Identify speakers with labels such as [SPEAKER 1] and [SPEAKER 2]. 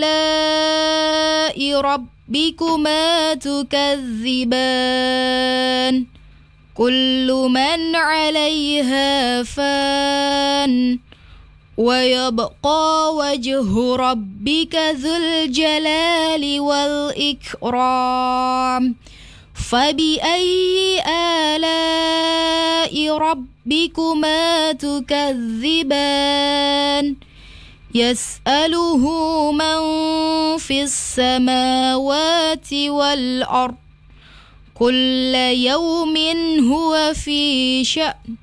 [SPEAKER 1] آلاء ربكما تكذبان كل من عليها فان ويبقى وجه ربك ذو الجلال والإكرام فبأي آلاء ربكما تكذبان يسأله من في السماوات والأرض كل يوم هو في شأن